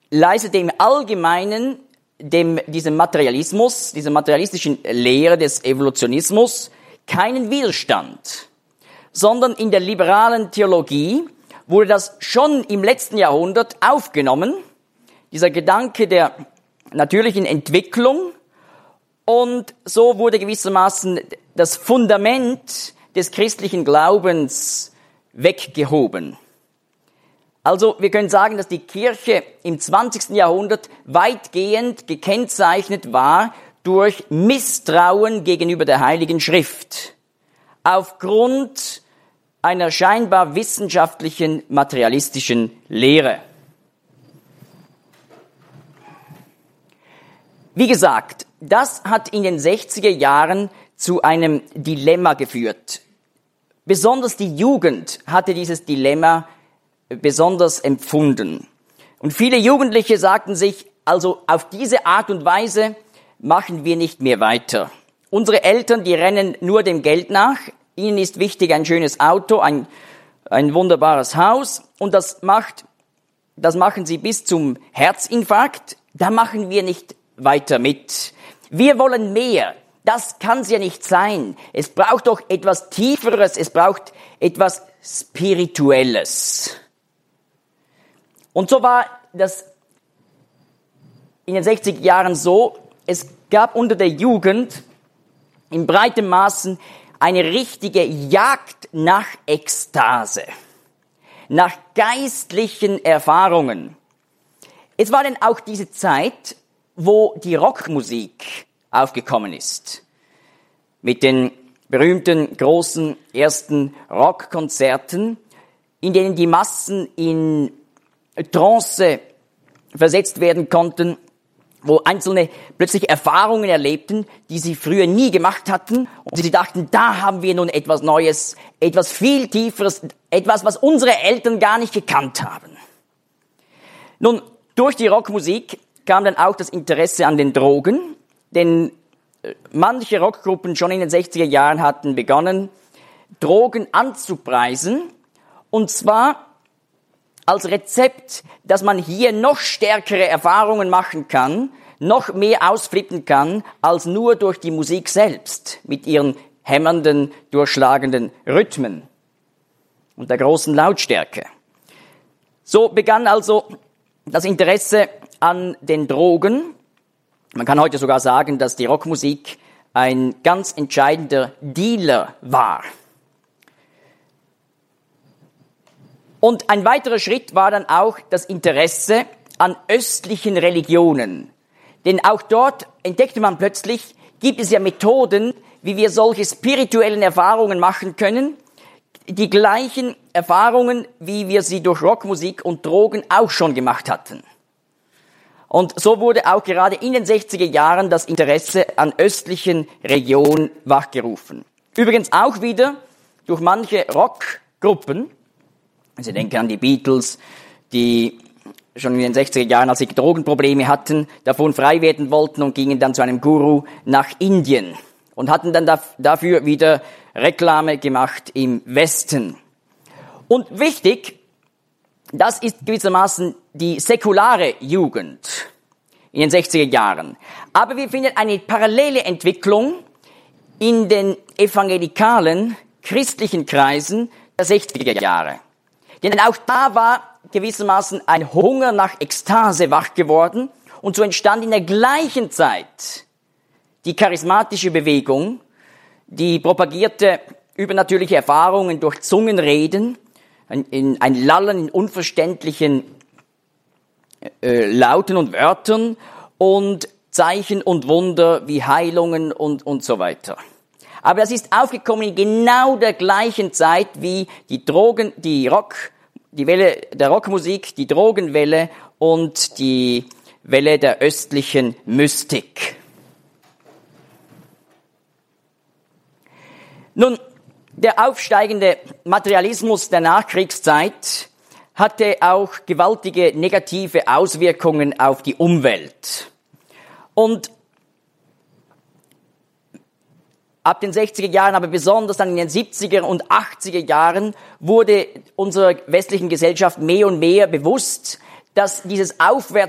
leistete im Allgemeinen diesem Materialismus, dieser materialistischen Lehre des Evolutionismus keinen Widerstand, sondern in der liberalen Theologie wurde das schon im letzten Jahrhundert aufgenommen, dieser Gedanke der natürlichen Entwicklung, und so wurde gewissermaßen das Fundament des christlichen Glaubens weggehoben. Also wir können sagen, dass die Kirche im 20. Jahrhundert weitgehend gekennzeichnet war durch Misstrauen gegenüber der Heiligen Schrift, aufgrund einer scheinbar wissenschaftlichen, materialistischen Lehre. Wie gesagt, das hat in den 60er Jahren zu einem Dilemma geführt. Besonders die Jugend hatte dieses Dilemma besonders empfunden. Und viele Jugendliche sagten sich, also auf diese Art und Weise machen wir nicht mehr weiter. Unsere Eltern, die rennen nur dem Geld nach. Ihnen ist wichtig ein schönes Auto, ein wunderbares Haus, und das machen sie bis zum Herzinfarkt. Da machen wir nicht weiter mit. Wir wollen mehr. Das kann's ja nicht sein. Es braucht doch etwas Tieferes, es braucht etwas Spirituelles. Und so war das in den 60er Jahren so, es gab unter der Jugend in breitem Maßen eine richtige Jagd nach Ekstase, nach geistlichen Erfahrungen. Es war dann auch diese Zeit, wo die Rockmusik aufgekommen ist, mit den berühmten großen ersten Rockkonzerten, in denen die Massen in Trance versetzt werden konnten, wo Einzelne plötzlich Erfahrungen erlebten, die sie früher nie gemacht hatten, und sie dachten, da haben wir nun etwas Neues, etwas viel Tieferes, etwas, was unsere Eltern gar nicht gekannt haben. Nun, durch die Rockmusik kam dann auch das Interesse an den Drogen, denn manche Rockgruppen schon in den 60er Jahren hatten begonnen, Drogen anzupreisen, und zwar als Rezept, dass man hier noch stärkere Erfahrungen machen kann, noch mehr ausflippen kann, als nur durch die Musik selbst, mit ihren hämmernden, durchschlagenden Rhythmen und der großen Lautstärke. So begann also das Interesse an den Drogen. Man kann heute sogar sagen, dass die Rockmusik ein ganz entscheidender Dealer war. Und ein weiterer Schritt war dann auch das Interesse an östlichen Religionen. Denn auch dort entdeckte man plötzlich, gibt es ja Methoden, wie wir solche spirituellen Erfahrungen machen können, die gleichen Erfahrungen, wie wir sie durch Rockmusik und Drogen auch schon gemacht hatten. Und so wurde auch gerade in den 60er Jahren das Interesse an östlichen Regionen wachgerufen. Übrigens auch wieder durch manche Rockgruppen. Sie denken an die Beatles, die schon in den 60er Jahren, als sie Drogenprobleme hatten, davon frei werden wollten und gingen dann zu einem Guru nach Indien und hatten dann dafür wieder Reklame gemacht im Westen. Und wichtig, das ist gewissermaßen die säkulare Jugend in den 60er Jahren. Aber wir finden eine parallele Entwicklung in den evangelikalen christlichen Kreisen der 60er Jahre. Denn auch da war gewissermaßen ein Hunger nach Ekstase wach geworden, und so entstand in der gleichen Zeit die charismatische Bewegung, die propagierte übernatürliche Erfahrungen durch Zungenreden, ein Lallen in unverständlichen Lauten und Wörtern und Zeichen und Wunder wie Heilungen und so weiter. Aber das ist aufgekommen in genau der gleichen Zeit wie die Welle der Rockmusik, die Drogenwelle und die Welle der östlichen Mystik. Nun, der aufsteigende Materialismus der Nachkriegszeit hatte auch gewaltige negative Auswirkungen auf die Umwelt. Und ab den 60er Jahren, aber besonders dann in den 70er und 80er Jahren wurde unserer westlichen Gesellschaft mehr und mehr bewusst, dass dieses